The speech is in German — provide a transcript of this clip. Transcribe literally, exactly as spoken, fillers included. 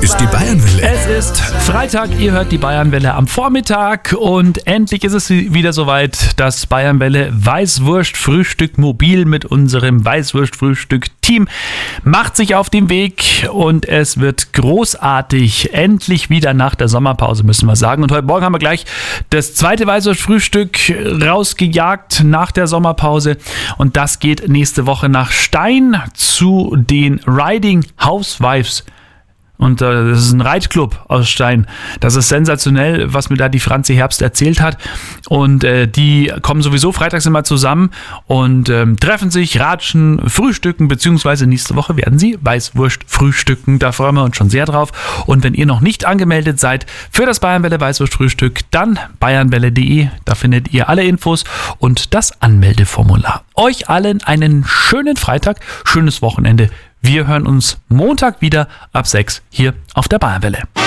ist die Bayernwelle. Es ist Freitag, ihr hört die Bayernwelle am Vormittag und endlich ist es wieder soweit, das Bayernwelle Weißwurst-Frühstück mobil mit unserem Weißwurst-Frühstück-Team macht sich auf den Weg und es wird großartig, endlich wieder nach der Sommerpause, müssen wir sagen. Und heute Morgen haben wir gleich das zweite Weißwurst-Frühstück rausgejagt nach der Sommerpause und das geht nächste Woche nach Stein zu den Riding Housewives. Und äh, das ist ein Reitclub aus Stein. Das ist sensationell, was mir da die Franzi Herbst erzählt hat. Und äh, die kommen sowieso freitags immer zusammen und ähm, treffen sich, ratschen, frühstücken, beziehungsweise nächste Woche werden sie Weißwurst frühstücken. Da freuen wir uns schon sehr drauf. Und wenn ihr noch nicht angemeldet seid für das Bayernwelle Weißwurst Frühstück, dann bayernwelle punkt de. Da findet ihr alle Infos und das Anmeldeformular. Euch allen einen schönen Freitag, schönes Wochenende. Wir hören uns Montag wieder ab sechs hier auf der Bayernwelle.